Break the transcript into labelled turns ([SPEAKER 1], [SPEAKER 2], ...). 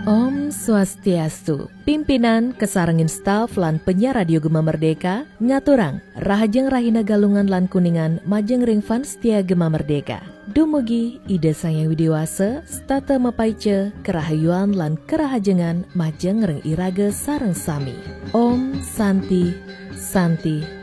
[SPEAKER 1] Om Swastiastu. Pimpinan kesarengin staf lan penyiar radio Gema Merdeka ngaturang rahajeng rahina galungan lan kuningan majeng ring fans setia Gema Merdeka. Dumugi ide sayang widiwase stata mapaice kerahayuan lan kerahajengan majeng ring irage sareng sami. Om Santi Santi